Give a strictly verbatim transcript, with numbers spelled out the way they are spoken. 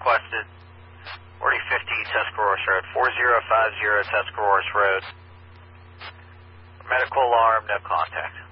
requested. forty fifty Tuscarawas Road. four zero five zero Tuscarawas Road. Medical alarm, no contact.